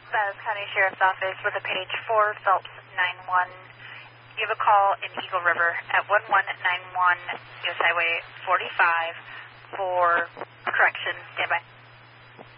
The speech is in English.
Brazos County Sheriff's Office with a page 4, Phelps 91. You have a call in Eagle River at 1191 US Highway 45 for correction. Stand by.